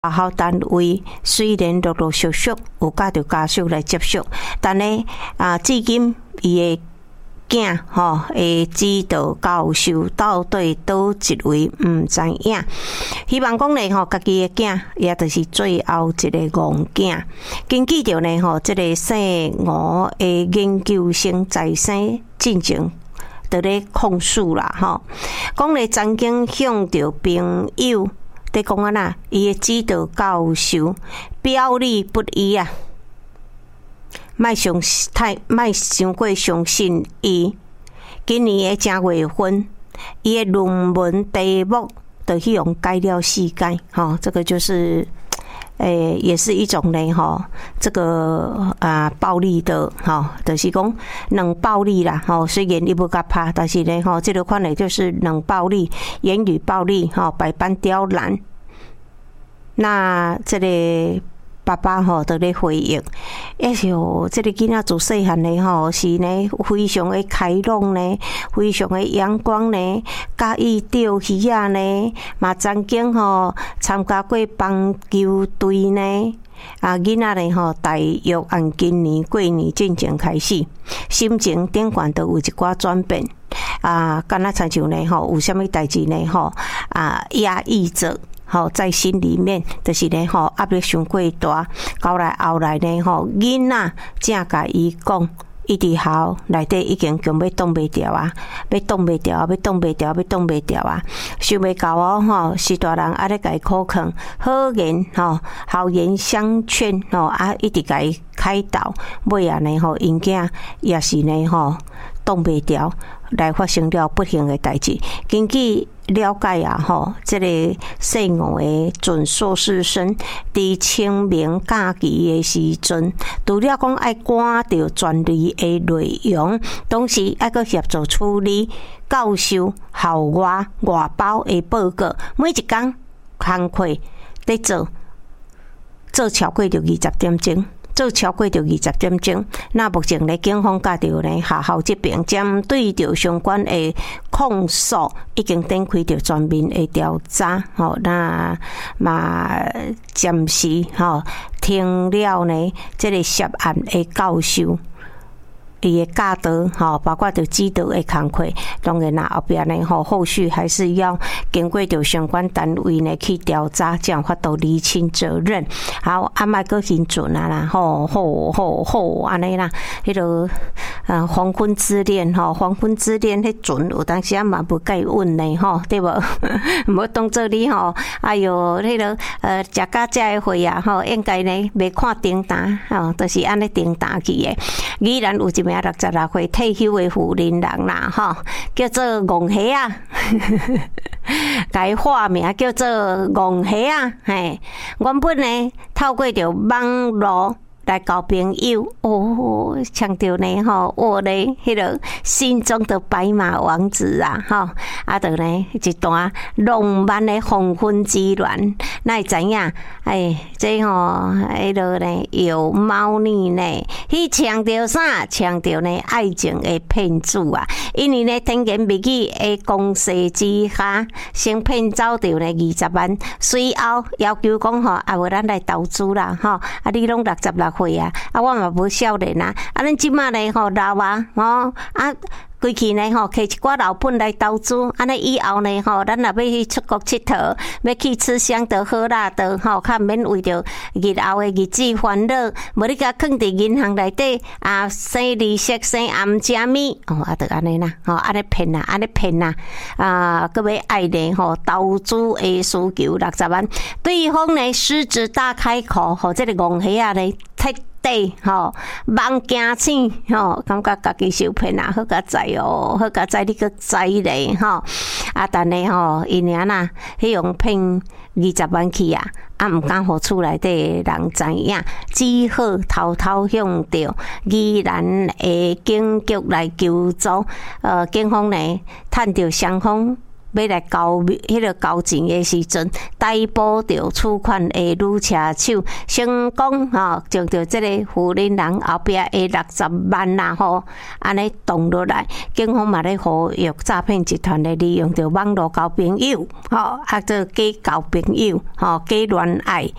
学校单位虽然陆陆续续有甲着家属来接触，但呢至今伊的囝的指导教授到底倒一位唔知影。希望讲呢家己的囝也就是最后一个戆囝。根据着呢这个姓吴的研究生在生进前在咧控诉啦讲咧曾经向着朋友在讲啊呐，伊的指导教授表里不一啊，莫伤过相信伊。今年的正月份，伊的论文题目就去用改了世界，这个就是也是一种呢这个暴力的就是讲冷暴力啦虽然伊不甲拍，但是呢这个款的就是冷暴力、言语暴力百般刁难。那这个爸爸就咧回应，这个囡仔自细汉呢是呢非常的开朗呢，非常的阳光呢，喜意钓鱼啊呢，嘛曾经参加过棒球队呢。囡仔呢大约按今年过年进前开始，心情顶悬都有一寡转变敢若亲像呢有啥物代志呢压抑着。在心里面，就是呢压力伤过大，到来后来呢囡仔正甲伊讲，伊伫校内底已经强要挡袂掉啊，要挡袂掉啊，想袂到是大人咧甲伊苦劝，好言好言相劝一直甲伊开导，尾啊呢因囝也是呢挡袂掉，来发生了不幸的代志。根据了解这个姓吴的准硕士生伫清明假期的时阵，除了讲爱赶着专利的内容，同时爱阁协助处理教授校外外包的报告，每一工工课在做超过着20点钟。那目前呢，警方甲着呢学校这边针对着相关的控诉，已经展开着全面的调查。那嘛暂时停了呢，这个涉案的教授。伊的教导包括着指导的工课，当然啦，后边呢后续还是要经过着相关单位呢去调查，这样法度厘清责任。好，莫阁先准啦，安尼啦，迄个黄昏之恋迄阵有当时嘛无介稳呢对无？无当做你哎哟，迄个食到这的会啊应该呢袂看叮当就是安尼叮当去的。依然有一名66岁退休的妇人人啦叫做戆虾啊，改化名叫做戆虾啊，原本呢透过着网络来交朋友强调呢我呢迄个心中的白马王子啊就呢一段浪漫的黄昏之恋，那会知影这迄个呢有猫腻呢，去强调啥？强调呢爱情的骗子啊！因为呢天然秘技的攻势之下，先骗走掉呢20万，随后要求讲无咱来投资啦你拢66岁啊，我嘛无少年啊，咱即马呢老规气呢摕一寡老本来投资，安尼以后呢咱若要去出国佚佗，要去吃香的喝辣的较免为着日后的日子烦恼，无你甲囥伫银行内底生利息生暗食米就安尼啦安尼骗各位爱呢投资的需求60万，对方呢狮子大开口这个戆虾啊呢对梦惊醒感觉家己受骗好甲知好甲知你个知咧但呢因娘啦迄用骗20万去毋敢互厝内底人知影，只好偷偷向着宜兰的警局来求助。警方呢探到双方要来交迄个交钱的时阵，逮捕着触犯的女车手，成功将着这个富人人后壁的60万啦吼，安尼动落来。警方嘛咧呼吁诈骗集团咧利用着网络交朋友，做假交朋友，假恋爱。